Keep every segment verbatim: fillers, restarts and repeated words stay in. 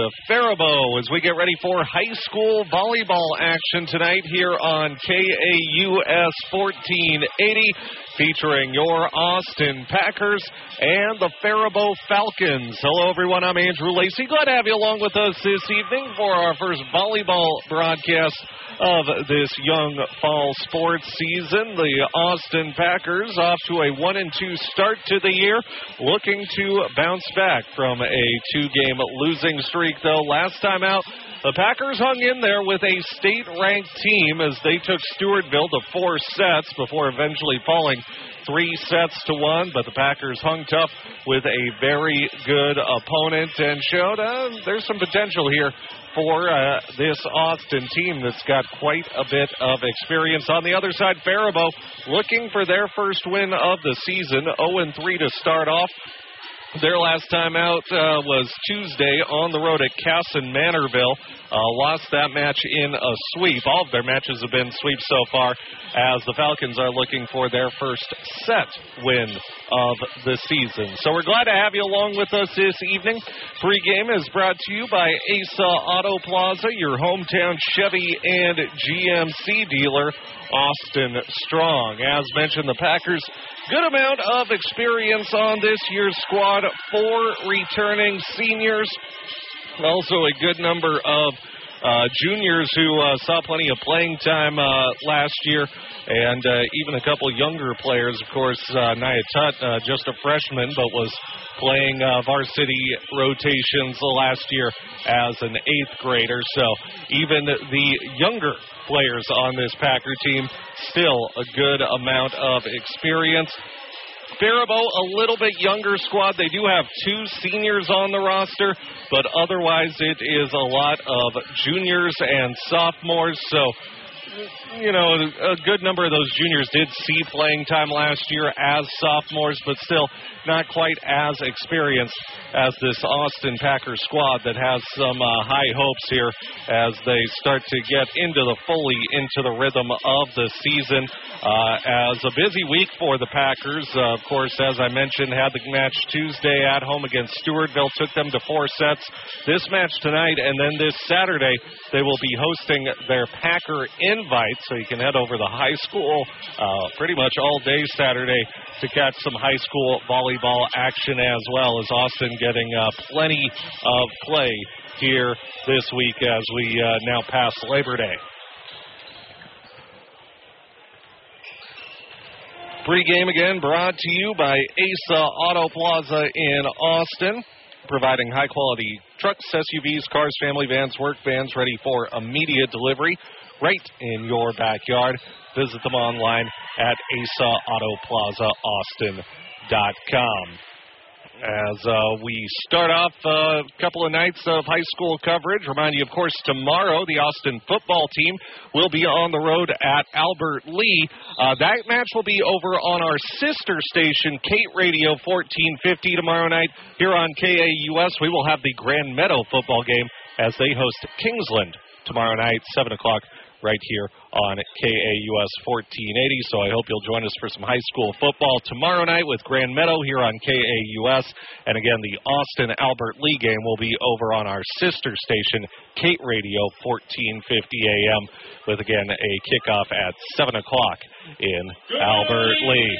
Faribault as we get ready for high school volleyball action tonight here on K A U S fourteen eighty, featuring your Austin Packers and the Faribault Falcons. Hello, everyone. I'm Andrew Lacey. Glad to have you along with us this evening for our first volleyball broadcast of this young fall sports season. The Austin Packers off to a one and two start to the year, looking to bounce back from a two-game losing streak, though. Last time out, the Packers hung in there with a state-ranked team as they took Stewartville to four sets before eventually falling three sets to one, but the Packers hung tough with a very good opponent and showed uh, there's some potential here for uh, this Austin team that's got quite a bit of experience. On the other side, Faribault looking for their first win of the season, oh and three to start off. Their last time out uh, was Tuesday on the road at Casson Manorville. Uh, lost that match in a sweep. All of their matches have been sweeps so far, as the Falcons are looking for their first set win of the season. So we're glad to have you along with us this evening. Pre-game is brought to you by Asa Auto Plaza, your hometown Chevy and G M C dealer, Austin Strong. As mentioned, the Packers, good amount of experience on this year's squad. Four returning seniors. Also a good number of uh, juniors who uh, saw plenty of playing time uh, last year. And uh, even a couple younger players, of course, uh, Nia Tutt, uh, just a freshman, but was playing uh, varsity rotations last year as an eighth grader. So even the younger players on this Packer team, still a good amount of experience. Faribault, a little bit younger squad. They do have two seniors on the roster, but otherwise it is a lot of juniors and sophomores. So, you know, a good number of those juniors did see playing time last year as sophomores, but still not quite as experienced as this Austin Packers squad that has some uh, high hopes here as they start to get into the fully into the rhythm of the season. Uh, as a busy week for the Packers, uh, of course, as I mentioned, had the match Tuesday at home against Stewartville, took them to four sets. This match tonight, and then this Saturday, they will be hosting their Packer Invite, so you can head over to the high school uh, pretty much all day Saturday to catch some high school volleyball action, as well as Austin getting uh, plenty of play here this week as we uh, now pass Labor Day. Pre-game again brought to you by Asa Auto Plaza in Austin, providing high-quality trucks, S U Vs, cars, family vans, work vans ready for immediate delivery right in your backyard. Visit them online at asa auto plaza austin dot com. As uh, we start off uh, a couple of nights of high school coverage, remind you, of course, tomorrow the Austin football team will be on the road at Albert Lee. Uh, that match will be over on our sister station, Kate Radio fourteen fifty, tomorrow night. Here on K A U S, we will have the Grand Meadow football game as they host Kingsland tomorrow night, seven o'clock. Right here on K A U S fourteen eighty. So I hope you'll join us for some high school football tomorrow night with Grand Meadow here on K A U S. And again, the Austin Albert Lee game will be over on our sister station, Kate Radio fourteen fifty A M, with again a kickoff at seven o'clock in Albert Lee.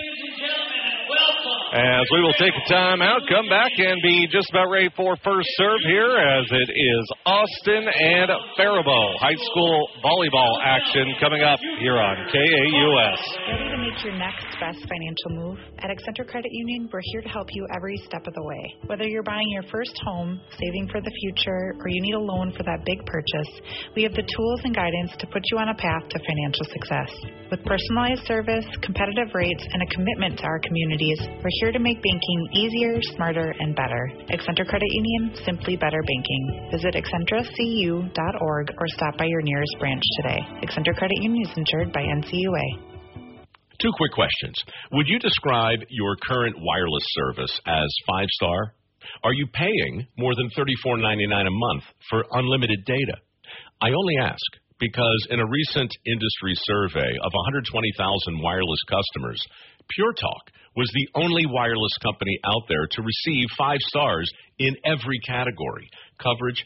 As we will take a time out, come back and be just about ready for first serve here, as it is Austin and Faribault high school volleyball action coming up here on K A U S. Ready to make your next best financial move? At Accenture Credit Union, we're here to help you every step of the way. Whether you're buying your first home, saving for the future, or you need a loan for that big purchase, we have the tools and guidance to put you on a path to financial success. With personalized service, competitive rates, and a commitment to our communities, we're here to make banking easier, smarter, and better. Accenture Credit Union, simply better banking. Visit accentra c u dot org or stop by your nearest branch today. Accenture Credit Union is insured by N C U A. Two quick questions. Would you describe your current wireless service as five-star? Are you paying more than thirty-four ninety-nine a month for unlimited data? I only ask because in a recent industry survey of one hundred twenty thousand wireless customers, Pure Talk was the only wireless company out there to receive five stars in every category: coverage,